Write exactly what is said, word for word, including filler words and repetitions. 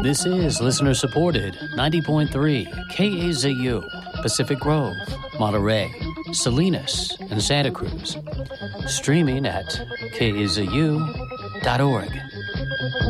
This is listener-supported ninety point three K A Z U, Pacific Grove, Monterey, Salinas, and Santa Cruz. Streaming at K A Z U dot org.